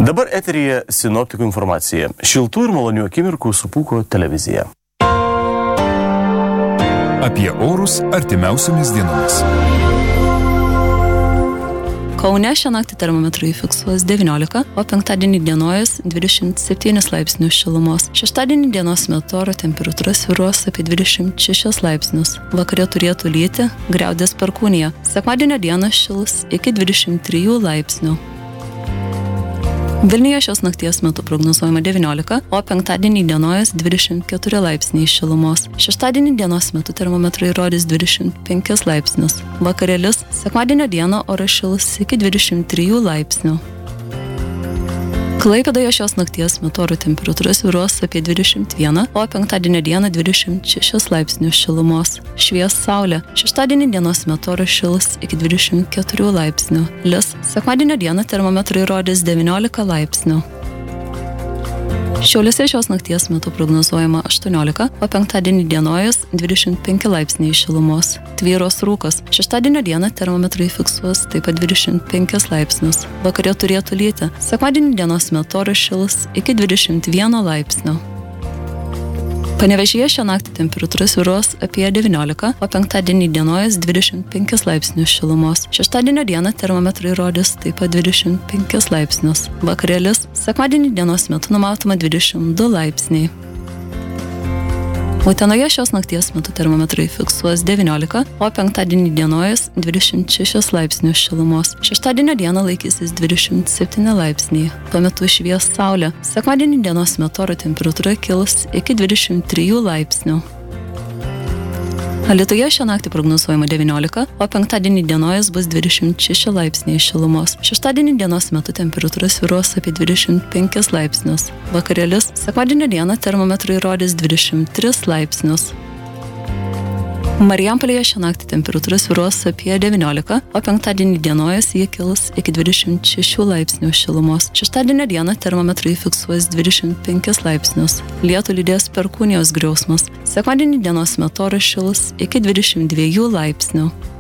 Dabar eteryje sinoptikų informacija. Šiltų ir malonių akimirkų su Pūko televizija. Apie orus artimiausiomis dienomis. Kaune šią naktį termometrai fiksuos 19, o penktadienį dienojas 27 laipsnių šilumos. Šeštadienį dienos metu oro temperatūra svyruos apie 26 laipsnius. Vakare turėtų lyti, griaudės perkūnija. Sekmadienio dieną šils iki 23 laipsnių. Vilniuje šios nakties metu prognozuojama 19, o penktadienį dienojas 24 laipsniai šilumos. Šeštadienį dienos metu termometrai rodys 25 laipsnius. Vakarėlis, sekmadienio dieną oras šils iki 23 laipsnių. Klaipėdoje šios nakties metu oro temperatūra svyruos apie 21, o penktadienio dieną 26 laipsnių šilumos. Švies saulė. Šeštadienį dienos metu oras šils iki 24 laipsnių. Lis. Sekmadienio dieną termometrai rodys 19 laipsnių. Šiauliuose šios nakties metu prognozuojama 18, o penktadienį dienojas 25 laipsniai šilumos. Tvyros rūkas. Šeštadienio dieną termometrai fiksuos taip pat 25 laipsnius. Vakare turėtų lyti. Sekmadienį dienos metu oras šils iki 21 laipsnio. Panevėžyje šią naktį temperatūra svyruos apie 19, o penktadienį dienojas 25 laipsnių šilumos. Šeštadienio dieną termometrai rodys taip pat 25 laipsnius. Vakarėlis, sekmadienį dienos metu numatoma 22 laipsniai. Utenoje šios nakties metu termometrai fiksuos 19, o penktadienį dienojas 26 laipsnių šilumos. Šeštadienio dieną laikysis 27 laipsniai. Tuo metu švies saulė. Sekmadienį dienos metu oro temperatūra kils iki 23 laipsnių. Alytuje šią naktį prognozuojama 19, o penktadienį dienojas bus 26 laipsniai šilumos. Šeštadienį dienos metu temperatūra svyruos apie 25 laipsnius. Vakarėlis, sekmadienio dieną termometrai rodys 23 laipsnius. Marijampolėje šią naktį temperatūra svyruos apie 19, o penktadienį dienojas jie kils iki 26 laipsnių šilumos. Šeštadienio dieną termometrai fiksuos 25 laipsnius. Lietų lydės perkūnijos griausmas. Sekmadienį dienos metu oras šils iki 22 laipsnių.